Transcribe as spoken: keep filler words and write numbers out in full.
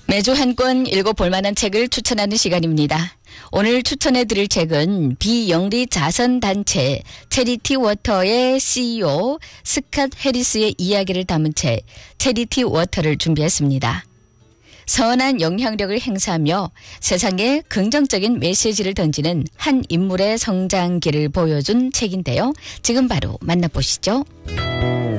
매주 한 권 읽어볼 만한 책을 추천하는 시간입니다. 오늘 추천해드릴 책은 비영리 자선단체 체리티 워터의 씨이오 스캇 해리스의 이야기를 담은 책 체리티 워터를 준비했습니다. 선한 영향력을 행사하며 세상에 긍정적인 메시지를 던지는 한 인물의 성장기를 보여준 책인데요. 지금 바로 만나보시죠.